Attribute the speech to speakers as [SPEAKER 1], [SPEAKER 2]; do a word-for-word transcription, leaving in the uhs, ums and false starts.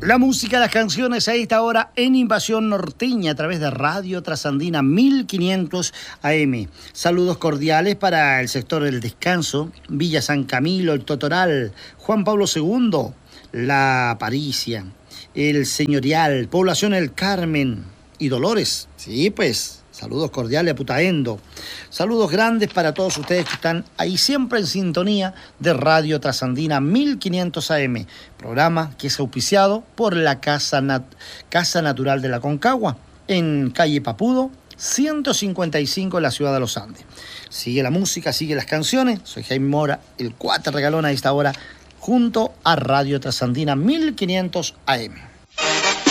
[SPEAKER 1] La música, las canciones a esta hora en Invasión Norteña a través de Radio Trasandina mil quinientos A M. Saludos cordiales para el sector del Descanso, Villa San Camilo, el Totoral, Juan Pablo segundo, La Aparicia, el Señorial, Población El Carmen y Dolores. Sí, pues, saludos cordiales a Putaendo. Saludos grandes para todos ustedes que están ahí siempre en sintonía de Radio Trasandina mil quinientos A M, programa que es auspiciado por la Casa, Nat- Casa Natural de la Concagua, en calle Papudo, ciento cincuenta y cinco en la ciudad de Los Andes. Sigue la música, sigue las canciones. Soy Jaime Mora, el cuate regalón a esta hora, junto a Radio Trasandina mil quinientos A M.